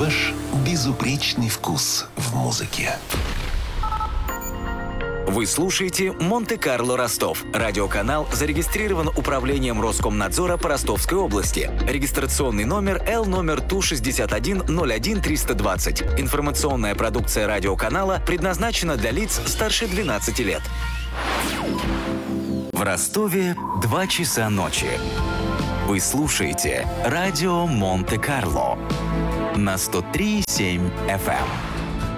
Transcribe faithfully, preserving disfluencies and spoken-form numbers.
Ваш безупречный вкус в музыке. Вы слушаете «Монте-Карло Ростов». Радиоканал зарегистрирован Управлением Роскомнадзора по Ростовской области. Регистрационный номер Л номер Ту шестьдесят один ноль один триста двадцать. Информационная продукция радиоканала предназначена для лиц старше двенадцати лет. В Ростове два часа ночи. Вы слушаете радио «Монте-Карло» на сто три и семь эф эм.